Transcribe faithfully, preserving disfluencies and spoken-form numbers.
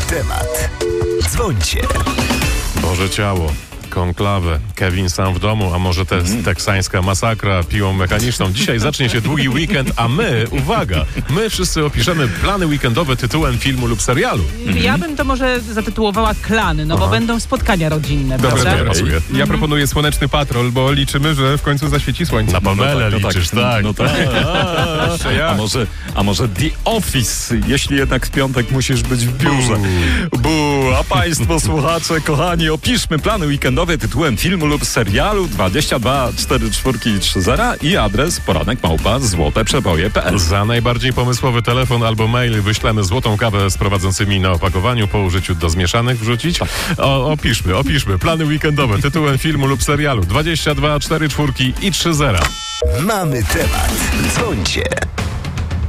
temat. Dzwońcie. Boże ciało, konklawę, Kevin sam w domu, a może te mm. teksańska masakra piłą mechaniczną. Dzisiaj zacznie się długi weekend, a my, uwaga, my wszyscy opiszemy plany weekendowe tytułem filmu lub serialu. Mm. Ja bym to może zatytułowała klany, no Aha. bo będą spotkania rodzinne, Dobra, prawda? to pasuje. Ja mm. proponuję Słoneczny Patrol, bo liczymy, że w końcu zaświeci słońce. Na Pamelę no tak, liczysz, no tak. tak. No tak. A, ja. a, może, a może The Office, jeśli jednak w piątek musisz być w biurze. Bu, Bu. A państwo słuchacze, kochani, opiszmy plany weekendowe tytułem filmu lub serialu dwadzieścia dwa czterdzieści cztery trzydzieści i adres poranek małpa złote przeboje kropka p l. Za najbardziej pomysłowy telefon albo mail wyślemy złotą kawę z prowadzącymi na opakowaniu, po użyciu do zmieszanych wrzucić. O, opiszmy, opiszmy plany weekendowe tytułem filmu lub serialu dwadzieścia dwa czterdzieści cztery i trzy zera. Mamy temat. Dzwońcie.